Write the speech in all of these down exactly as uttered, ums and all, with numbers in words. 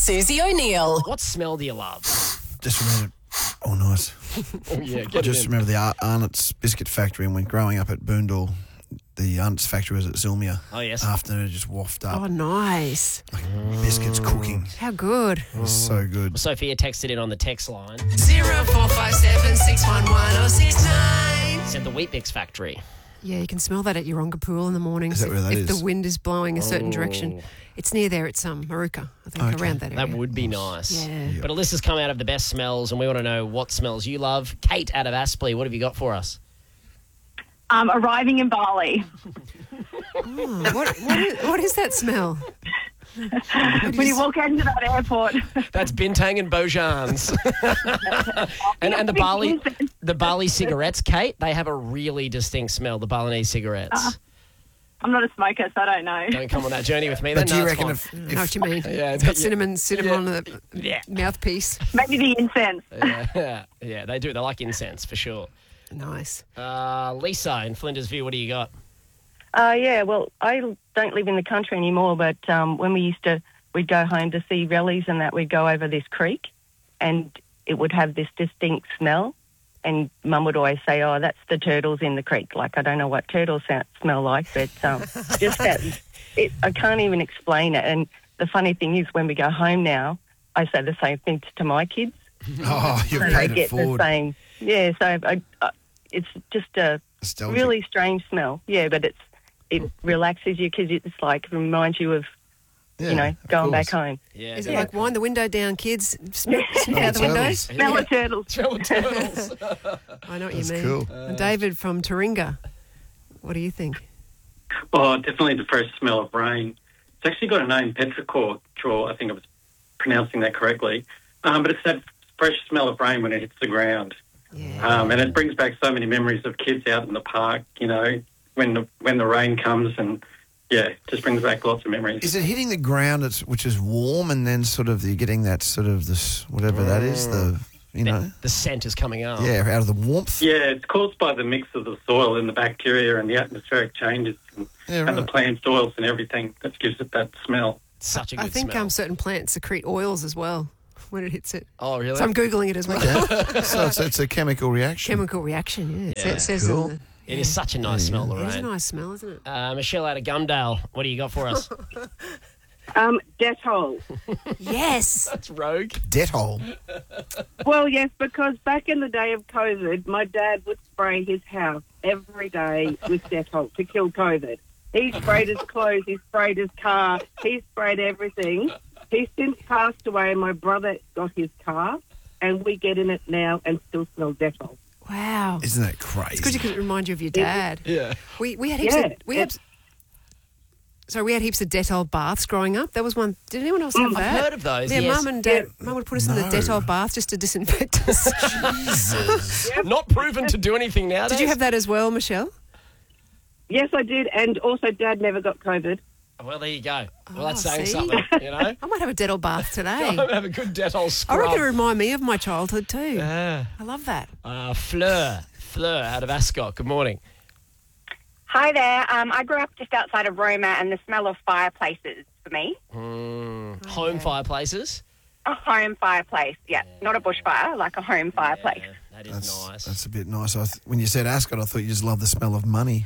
Susie O'Neill. What smell do you love? Just remember, oh nice. Oh, yeah, I get just it in. remember the Ar- Arnott's biscuit factory, and when growing up at Boondall, the Arnott's factory was at Zilmia. Oh, yes. Afternoon, it just waft up. Oh, nice. Like biscuits cooking. How good. It was so good. Sophia texted in on the text line. Zero four five seven six one one oh six nine. Said the Wheat Bix factory. Yeah, you can smell that at Yoronga Pool in the mornings. Is that if, where that if is? the wind is blowing a certain Oh. direction. It's near there. It's um, Maruka, I think, Okay. around that area. That would be nice. Yeah. Yeah. But Alyssa's come out of the best smells, and we want to know what smells you love. Kate out of Aspley, what have you got for us? Um, arriving in Bali. Oh, what, what, is, what is that smell? When you walk into that airport. That's Bintang and Bojans. and and the Bali the Bali cigarettes, Kate, they have a really distinct smell, the Balinese cigarettes. Uh, I'm not a smoker, so I don't know. Don't come on that journey with me. Then But do you no, it's reckon fine. if, I know if what you mean. Yeah, It's got yeah. cinnamon, cinnamon Yeah. on the Yeah. mouthpiece. Maybe the incense. yeah, yeah, they do. They like incense for sure. Nice. Uh, Lisa in Flinders View, what do you got? Uh, yeah, well, I don't live in the country anymore, but um, when we used to, we'd go home to see rallies and that, we'd go over this creek and it would have this distinct smell. And Mum would always say, oh, that's the turtles in the creek. Like, I don't know what turtles sound, smell like, but um, just that, it, I can't even explain it. And the funny thing is, when we go home now, I say the same thing to my kids. oh, you've And they paid it get the forward. same. Yeah, so I, I, it's just a Nostalgic. really strange smell. Yeah, but it's it relaxes you because it's like reminds you of, Yeah, you know, of going back course. home. Yeah, Is it yeah. like wind the window down, kids? Smell, smell out the turtles. windows? Smell the turtles. Smell the turtles. I know what That's you mean. cool. And David from Taringa, what do you think? Oh, definitely the fresh smell of rain. It's actually got a name, petrichor. I think I was pronouncing that correctly. Um, but it's that fresh smell of rain when it hits the ground. Yeah. Um, and it brings back so many memories of kids out in the park, you know, when the, when the rain comes and, yeah, it just brings back lots of memories. Is it hitting the ground, it's, which is warm, and then sort of you're getting that sort of this whatever that is, the you know, The scent is coming up. yeah, out of the warmth. Yeah, it's caused by the mix of the soil and the bacteria and the atmospheric changes and, Yeah, and the right. plant soils and everything that gives it that smell. Such a good I think smell. um, certain plants secrete oils as well when it hits it. oh, really? So I'm Googling it as well. So it's, it's a chemical reaction. Chemical reaction, yeah. It Yeah. sa- says Cool. in the, It is such a nice smell, It is a Lorraine. nice smell, isn't it? Uh, Michelle out of Gumdale, what do you got for us? Um, Dettol. Yes. That's rogue. Dettol. Well, yes, because back in the day of COVID, my dad would spray his house every day with Dettol to kill COVID. He sprayed his clothes, he sprayed his car, he sprayed everything. He's since passed away, and my brother got his car, and we get in it now and still smell Dettol. Wow. Isn't that crazy? It's good you could remind you of your dad. Yeah. We we had heaps Yeah, of we had it's- so we had heaps of Dettol baths growing up. That was one. Did anyone else have I've that? heard of those, Yeah, yes. mum and dad. Mum would put us in the No. Dettol bath just to disinfect us. Jesus. Not proven to do anything nowadays. Did you have that as well, Michelle? Yes, I did, and also Dad never got COVID. Well, there you go. Well, Oh, that's saying see? something, you know? I might have a Dettol bath today. Have a good Dettol I scrub. reckon it remind me of my childhood too. Yeah. I love that. Uh, Fleur. Fleur out of Ascot. Good morning. Hi there. Um, I grew up just outside of Roma, and the smell of fireplaces for me. Mm, home yeah. fireplaces. A home fireplace, yeah. Not a bushfire, like a home fireplace. Yeah, that is That's, nice. that's a bit nice. I th- when you said Ascot, I thought you just loved the smell of money.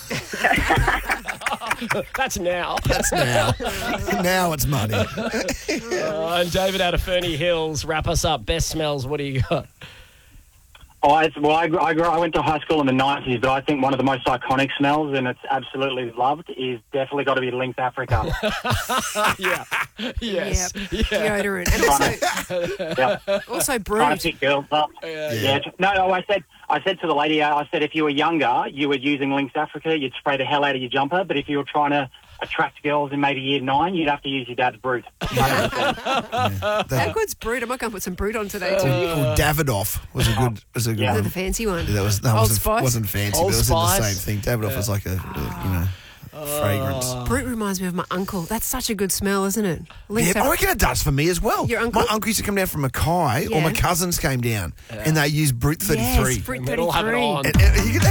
That's now. That's now. Now it's money. Uh, and David out of Ferny Hills, wrap us up. Best smells, what do you got? Oh, it's, well, I, grew- I, grew, I went to high school in the nineties, but I think one of the most iconic smells, and it's absolutely loved, is definitely got to be Lynx Africa. Yeah. Yes. Yep. Yeah. Deodorant. And also, yeah. also Trying Brute. to pick girls up. Yeah. Yeah. No, no, I said, I said to the lady, uh, I said, if you were younger, you were using Lynx Africa, you'd spray the hell out of your jumper, but if you were trying to attract girls in maybe year nine, you'd have to use your dad's Brute. Yeah, How that, good's Brute? I might go and put some Brute on today too. or Davidoff was a good was a good Yeah. The one. fancy one. Yeah, that was that Old wasn't, Spice? wasn't fancy, Old but it was in the Spice. same thing. Davidoff was like a, a you know fragrance. Brute reminds me of my uncle. That's such a good smell, isn't it? Lynx Yeah, I Af- reckon it does for me as well. Your uncle? My uncle used to come down from Mackay, or Yeah. my cousins came down, and they used Brute thirty-three. Yes, Brute And they'd all have it thirty-three. on. And- and you could